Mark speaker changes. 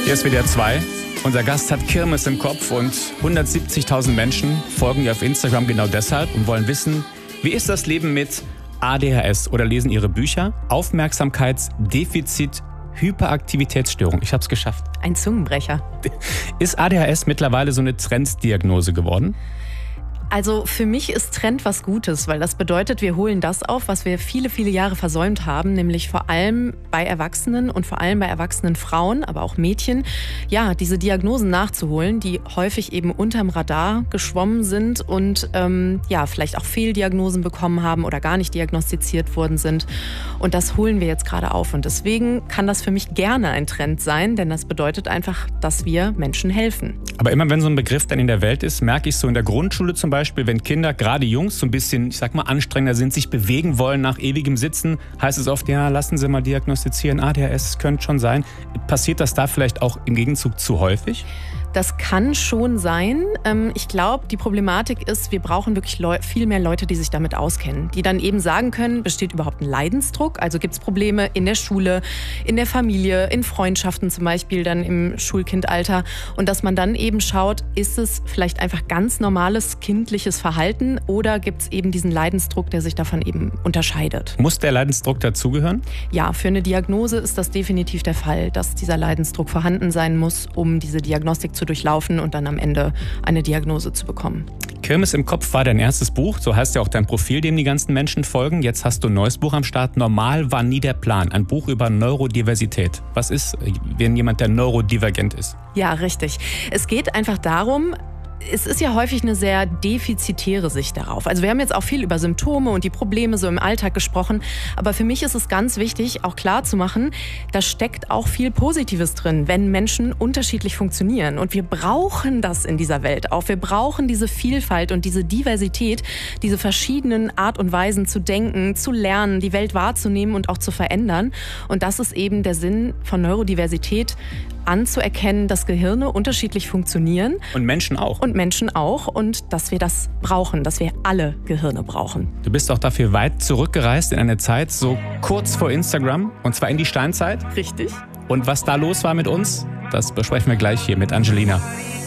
Speaker 1: Hier ist WDR 2. Unser Gast hat Kirmes im Kopf und 170.000 Menschen folgen ihr auf Instagram genau deshalb und wollen wissen, wie ist das Leben mit ADHS oder lesen ihre Bücher. Aufmerksamkeitsdefizit, Hyperaktivitätsstörung. Ich habe es geschafft.
Speaker 2: Ein Zungenbrecher.
Speaker 1: Ist ADHS mittlerweile so eine Trenddiagnose geworden?
Speaker 2: Also für mich ist Trend was Gutes, weil das bedeutet, wir holen das auf, was wir viele, viele Jahre versäumt haben, nämlich vor allem bei Erwachsenen und vor allem bei erwachsenen Frauen, aber auch Mädchen, ja, diese Diagnosen nachzuholen, die häufig eben unterm Radar geschwommen sind und vielleicht auch Fehldiagnosen bekommen haben oder gar nicht diagnostiziert worden sind. Und das holen wir jetzt gerade auf. Und deswegen kann das für mich gerne ein Trend sein, denn das bedeutet einfach, dass wir Menschen helfen.
Speaker 1: Aber immer wenn so ein Begriff dann in der Welt ist, merke ich so in der Grundschule zum Beispiel, wenn Kinder, gerade Jungs, so ein bisschen, ich sag mal, anstrengender sind, sich bewegen wollen nach ewigem Sitzen, heißt es oft, ja, lassen Sie mal diagnostizieren, ADHS könnte schon sein. Passiert das da vielleicht auch im Gegenzug zu häufig?
Speaker 2: Das kann schon sein. Ich glaube, die Problematik ist, wir brauchen wirklich viel mehr Leute, die sich damit auskennen. Die dann eben sagen können, besteht überhaupt ein Leidensdruck? Also gibt es Probleme in der Schule, in der Familie, in Freundschaften zum Beispiel, dann im Schulkindalter. Und dass man dann eben schaut, ist es vielleicht einfach ganz normales kindliches Verhalten oder gibt es eben diesen Leidensdruck, der sich davon eben unterscheidet?
Speaker 1: Muss der Leidensdruck dazugehören?
Speaker 2: Ja, für eine Diagnose ist das definitiv der Fall, dass dieser Leidensdruck vorhanden sein muss, um diese Diagnostik zu durchlaufen und dann am Ende eine Diagnose zu bekommen.
Speaker 1: Kirmes im Kopf war dein erstes Buch, so heißt ja auch dein Profil, dem die ganzen Menschen folgen. Jetzt hast du ein neues Buch am Start, Normal war nie der Plan, ein Buch über Neurodiversität. Was ist, wenn jemand, der neurodivergent ist?
Speaker 2: Ja, richtig. Es geht einfach darum, es ist ja häufig eine sehr defizitäre Sicht darauf. Also wir haben jetzt auch viel über Symptome und die Probleme so im Alltag gesprochen. Aber für mich ist es ganz wichtig, auch klar zu machen, da steckt auch viel Positives drin, wenn Menschen unterschiedlich funktionieren. Und wir brauchen das in dieser Welt auch. Wir brauchen diese Vielfalt und diese Diversität, diese verschiedenen Art und Weisen zu denken, zu lernen, die Welt wahrzunehmen und auch zu verändern. Und das ist eben der Sinn von Neurodiversität, anzuerkennen, dass Gehirne unterschiedlich funktionieren.
Speaker 1: Und Menschen auch.
Speaker 2: Und Menschen auch. Und dass wir das brauchen, dass wir alle Gehirne brauchen.
Speaker 1: Du bist auch dafür weit zurückgereist in eine Zeit, so kurz vor Instagram, und zwar in die Steinzeit.
Speaker 2: Richtig.
Speaker 1: Und was da los war mit uns, das besprechen wir gleich hier mit Angelina.